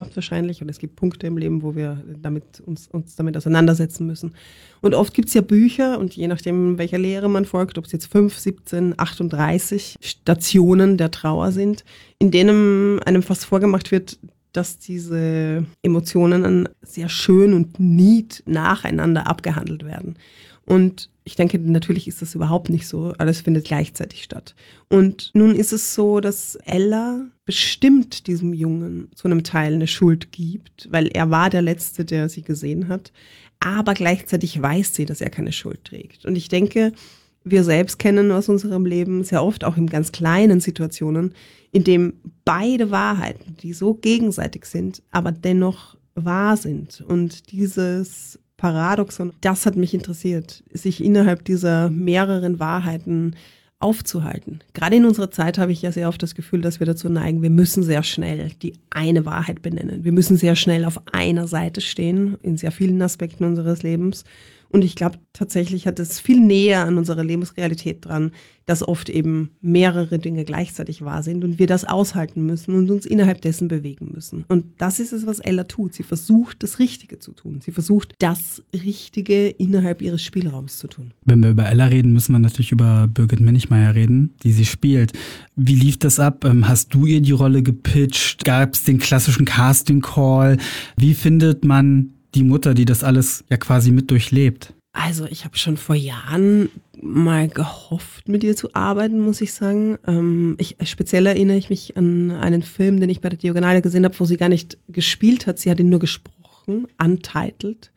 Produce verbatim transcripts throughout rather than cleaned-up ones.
braucht wahrscheinlich und es gibt Punkte im Leben, wo wir damit uns, uns damit auseinandersetzen müssen. Und oft gibt es ja Bücher und je nachdem, welcher Lehre man folgt, ob es jetzt fünf, siebzehn, achtunddreißig Stationen der Trauer sind, in denen einem fast vorgemacht wird, dass diese Emotionen sehr schön und nied nacheinander abgehandelt werden. Und ich denke, natürlich ist das überhaupt nicht so. Alles findet gleichzeitig statt. Und nun ist es so, dass Ella bestimmt diesem Jungen zu einem Teil eine Schuld gibt, weil er war der Letzte, der sie gesehen hat. Aber gleichzeitig weiß sie, dass er keine Schuld trägt. Und ich denke, wir selbst kennen aus unserem Leben sehr oft auch in ganz kleinen Situationen, in dem beide Wahrheiten, die so gegenseitig sind, aber dennoch wahr sind. Und dieses Paradoxon, das hat mich interessiert, sich innerhalb dieser mehreren Wahrheiten aufzuhalten. Gerade in unserer Zeit habe ich ja sehr oft das Gefühl, dass wir dazu neigen, wir müssen sehr schnell die eine Wahrheit benennen. Wir müssen sehr schnell auf einer Seite stehen, in sehr vielen Aspekten unseres Lebens. Und ich glaube, tatsächlich hat es viel näher an unserer Lebensrealität dran, dass oft eben mehrere Dinge gleichzeitig wahr sind und wir das aushalten müssen und uns innerhalb dessen bewegen müssen. Und das ist es, was Ella tut. Sie versucht, das Richtige zu tun. Sie versucht, das Richtige innerhalb ihres Spielraums zu tun. Wenn wir über Ella reden, müssen wir natürlich über Birgit Minichmayr reden, die sie spielt. Wie lief das ab? Hast du ihr die Rolle gepitcht? Gab es den klassischen Casting-Call? Wie findet man die Mutter, die das alles ja quasi mit durchlebt? Also ich habe schon vor Jahren mal gehofft, mit ihr zu arbeiten, muss ich sagen. Ähm, ich, speziell erinnere ich mich an einen Film, den ich bei der Diagonale gesehen habe, wo sie gar nicht gespielt hat. Sie hat ihn nur gesprochen, untitled.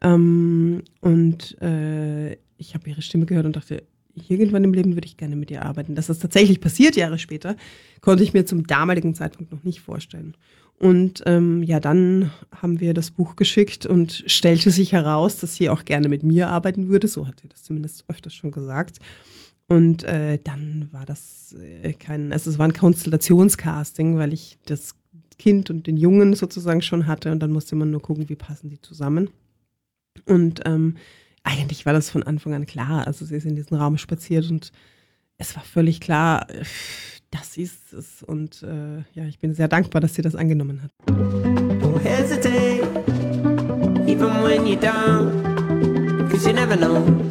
Ähm, und äh, ich habe ihre Stimme gehört und dachte, irgendwann im Leben würde ich gerne mit ihr arbeiten. Dass das tatsächlich passiert, Jahre später, konnte ich mir zum damaligen Zeitpunkt noch nicht vorstellen. Und ähm, ja, dann haben wir das Buch geschickt und stellte sich heraus, dass sie auch gerne mit mir arbeiten würde. So hat sie das zumindest öfters schon gesagt. Und äh, dann war das äh, kein, also es war ein Konstellationscasting, weil ich das Kind und den Jungen sozusagen schon hatte. Und dann musste man nur gucken, wie passen die zusammen. Und ähm, eigentlich war das von Anfang an klar. Also sie ist in diesen Raum spaziert und es war völlig klar, das ist es. Und äh, ja, ich bin sehr dankbar, dass sie das angenommen hat. Don't hesitate, even when you're down, 'cause you never know.